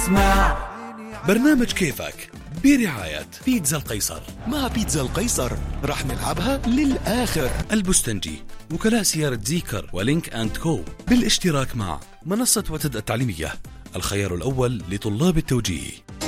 اسمع. برنامج كيفك برعاية بيتزا القيصر. مع بيتزا القيصر رح نلعبها للآخر. البستنجي، وكلاء سيارة زيكر ولينك أند كو، بالاشتراك مع منصة وتد التعليمية، الخيار الأول لطلاب التوجيه.